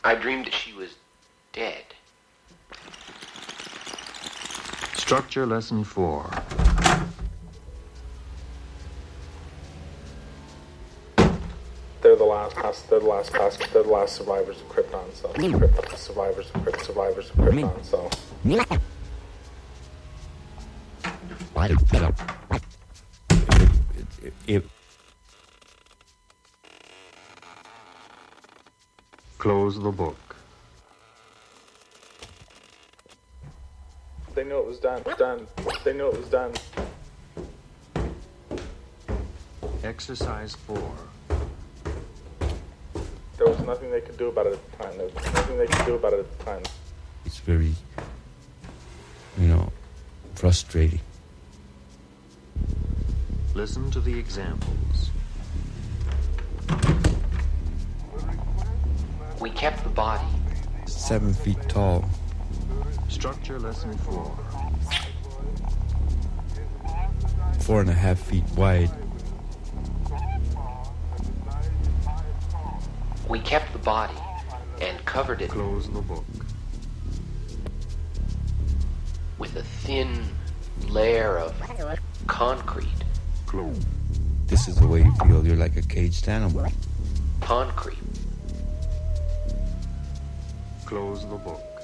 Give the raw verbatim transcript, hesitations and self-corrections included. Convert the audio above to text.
I dreamed that she was dead. Structure lesson four. They're the last pass. They're the last pass. They're the last survivors of Krypton. So Krypton, survivors of Krypton. Survivors of Krypton. So. If Close the book. They knew it was done. Done. They knew it was done. Exercise four. There was nothing they could do about it at the time. There was nothing they could do about it at the time. it's very, you know, frustrating. Listen to the examples. We kept the body. Seven feet tall. Structure lesson four. Four and a half feet wide. We kept the body and covered it Close the book. with a thin layer of concrete. Close. This is the way you feel. You're like a caged animal. Concrete. Close the book.